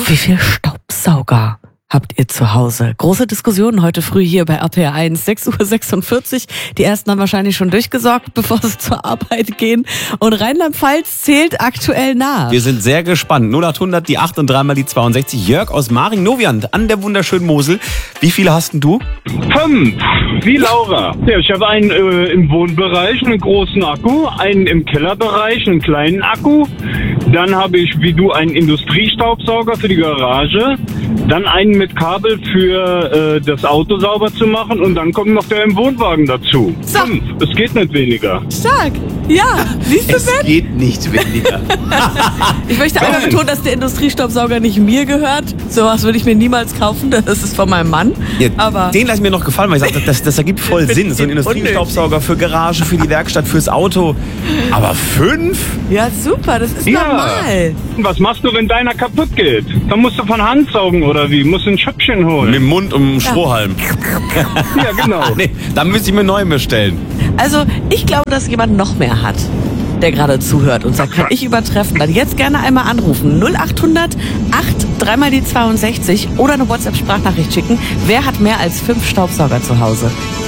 Wie viel Staubsauger habt ihr zu Hause? Große Diskussionen heute früh hier bei RPR1, 6:46 Uhr. Die ersten haben wahrscheinlich schon durchgesorgt, bevor sie zur Arbeit gehen. Und Rheinland-Pfalz zählt aktuell nach. Wir sind sehr gespannt. 0800, die 8 und 3 mal die 62. Jörg aus Maring-Noviand an der wunderschönen Mosel. Wie viele hast denn du? 5, wie Laura. Ja, ich habe einen im Wohnbereich, einen großen Akku, einen im Kellerbereich, einen kleinen Akku. Dann habe ich, wie du, einen Industriestaubsauger für die Garage. Dann einen mit Kabel für das Auto sauber zu machen. Und dann kommt noch der im Wohnwagen dazu. So. 5, es geht nicht weniger. Stark. Ja, siehst du, Es Ben? geht nicht weniger. Ich möchte einmal betonen, dass der Industriestaubsauger nicht mir gehört. Sowas würde ich mir niemals kaufen. Das ist von meinem Mann. Ja, Aber den lasse ich mir noch gefallen, weil ich sagte, das ergibt voll Sinn. So ein Industriestaubsauger für Garage, für die Werkstatt, fürs Auto. Aber 5? ja, super. Das ist normal. Was machst du, wenn deiner kaputt geht? Dann musst du von Hand saugen oder wie? Musst du ein Schöpfchen Mit holen. dem Mund um den Strohhalm. Ja, genau. Nee, dann müsste ich mir neu bestellen. Also, ich glaube, dass jemand noch mehr hat, der gerade zuhört und sagt, kann ich übertreffen. Dann jetzt gerne einmal anrufen. 0800 8 3 mal die 62 oder eine WhatsApp-Sprachnachricht schicken. Wer hat mehr als 5 Staubsauger zu Hause?